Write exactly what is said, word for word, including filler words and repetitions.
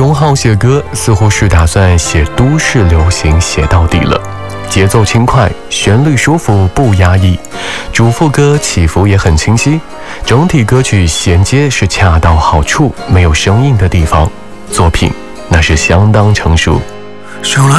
王浩写歌似乎是打算写都市流行写到底了，节奏轻快，旋律舒服不压抑，主副歌起伏也很清晰，整体歌曲衔接是恰到好处，没有生硬的地方，作品那是相当成熟。 手拉